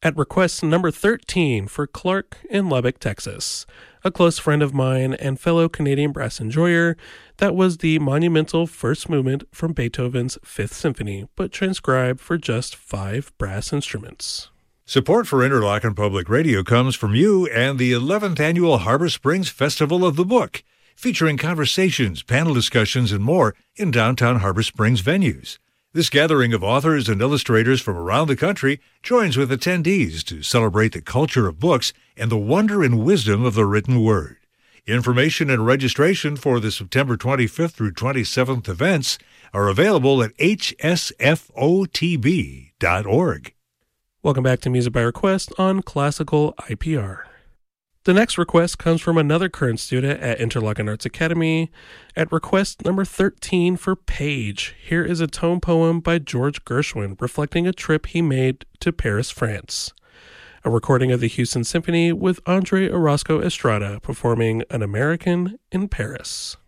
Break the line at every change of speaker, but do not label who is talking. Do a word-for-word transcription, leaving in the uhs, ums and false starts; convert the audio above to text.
At request number thirteen for Clark in Lubbock, Texas, a close friend of mine and fellow Canadian brass enjoyer, that was the monumental first movement from Beethoven's Fifth Symphony, but transcribed for just five brass instruments.
Support for Interlochen Public Radio comes from you and the eleventh Annual Harbor Springs Festival of the Book, featuring conversations, panel discussions, and more in downtown Harbor Springs venues. This gathering of authors and illustrators from around the country joins with attendees to celebrate the culture of books and the wonder and wisdom of the written word. Information and registration for the September twenty-fifth through twenty-seventh events are available at h s f o t b dot org.
Welcome back to Music by Request on Classical I P R. The next request comes from another current student at Interlochen Arts Academy. At request number thirteen for Paige, here is a tone poem by George Gershwin reflecting a trip he made to Paris, France. A recording of the Houston Symphony with Andre Orozco Estrada performing An American in Paris.